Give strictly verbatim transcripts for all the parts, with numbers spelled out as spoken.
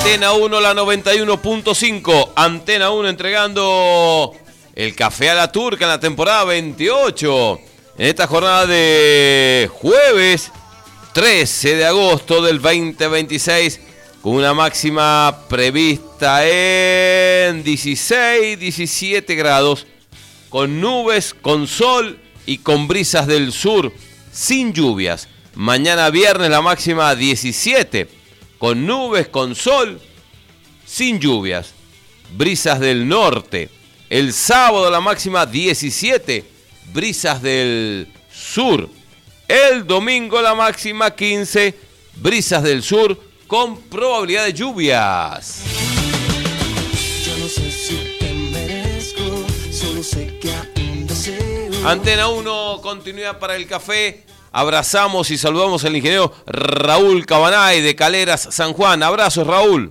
Antena uno, la noventa y uno punto cinco. Antena uno entregando el café a la turca en la temporada veintiocho. En esta jornada de jueves trece de agosto del veinte veintiséis, con una máxima prevista en dieciséis, diecisiete grados, con nubes, con sol y con brisas del sur, sin lluvias. Mañana viernes la máxima diecisiete, con nubes, con sol, sin lluvias, brisas del norte. El sábado la máxima diecisiete, brisas del sur. El domingo la máxima quince, brisas del sur, con probabilidad de lluvias. Yo no sé si te merezco, solo sé que aún deseo. Antena uno, continuidad para el café. Abrazamos y saludamos al ingeniero Raúl Cabanay de Caleras, San Juan. Abrazos, Raúl.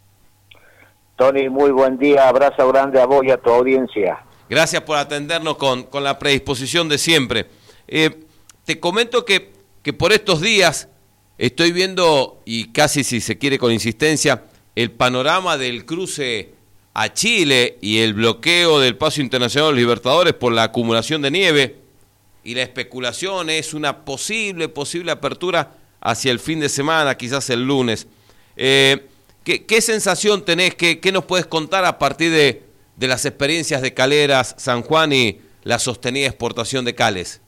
Tony, muy buen día. Abrazo grande a vos y a tu audiencia. Gracias por atendernos con, con la predisposición de siempre. Eh, te comento que, que por estos días estoy viendo, y casi si se quiere con insistencia, el panorama del cruce a Chile y el bloqueo del paso internacional de los Libertadores por la acumulación de nieve, y la especulación es una posible, posible apertura hacia el fin de semana, quizás el lunes. Eh, ¿qué, ¿Qué sensación tenés? ¿Qué, qué nos puedes contar a partir de, de las experiencias de Caleras, San Juan y la sostenida exportación de cales?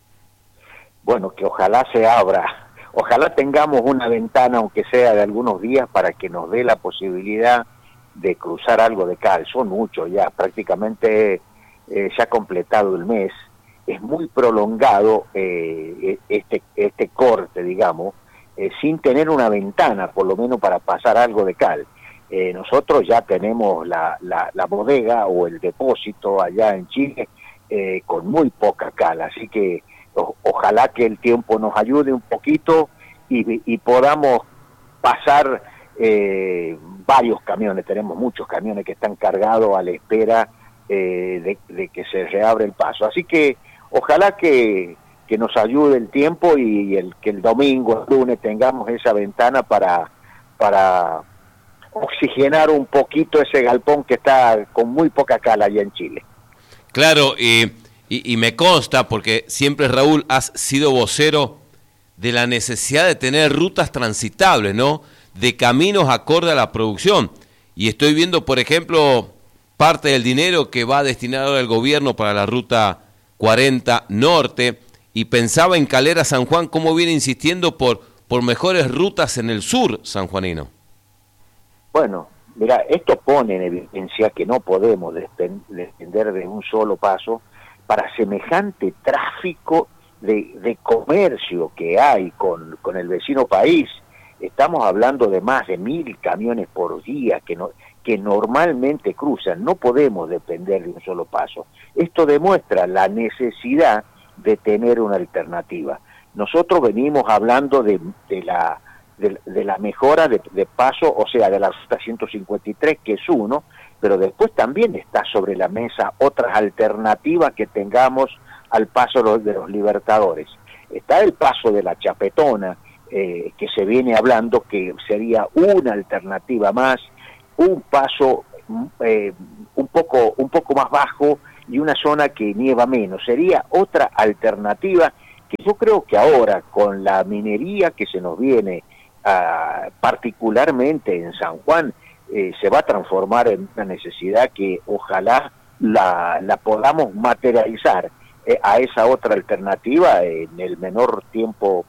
Bueno, que ojalá se abra. Ojalá tengamos una ventana, aunque sea de algunos días, para que nos dé la posibilidad de cruzar algo de cal. Son muchos ya, prácticamente eh, se ha completado el mes. Es muy prolongado eh, este, este corte, digamos, eh, sin tener una ventana, por lo menos para pasar algo de cal. Eh, nosotros ya tenemos la, la, la bodega o el depósito allá en Chile eh, con muy poca cal, así que o, ojalá que el tiempo nos ayude un poquito y, y podamos pasar eh, varios camiones. Tenemos muchos camiones que están cargados a la espera eh, de, de que se reabre el paso, así que ojalá que, que nos ayude el tiempo y el, que el domingo, el lunes tengamos esa ventana para, para oxigenar un poquito ese galpón que está con muy poca cala allá en Chile. Claro, y, y, y me consta, porque siempre, Raúl, has sido vocero de la necesidad de tener rutas transitables, ¿no? De caminos acorde a la producción. Y estoy viendo, por ejemplo, parte del dinero que va destinado al gobierno para la ruta cuarenta Norte, y pensaba en Calera San Juan, cómo viene insistiendo por, por mejores rutas en el sur sanjuanino. Bueno, mira, esto pone en evidencia que no podemos depender de un solo paso para semejante tráfico de, de comercio que hay con, con el vecino país. Estamos hablando de más de mil camiones por día que no, que normalmente cruzan. No podemos depender de un solo paso. Esto demuestra la necesidad de tener una alternativa. Nosotros venimos hablando de, de, la, de, de la mejora de, de paso, o sea, de la ruta ciento cincuenta y tres, que es uno, pero después también está sobre la mesa otras alternativas que tengamos al paso de los Libertadores. Está el paso de la Chapetona, eh, que se viene hablando que sería una alternativa más, un paso eh, un poco un poco más bajo y una zona que nieva menos. Sería otra alternativa que yo creo que ahora, con la minería que se nos viene, uh, particularmente en San Juan, eh, se va a transformar en una necesidad que ojalá la, la podamos materializar eh, a esa otra alternativa en el menor tiempo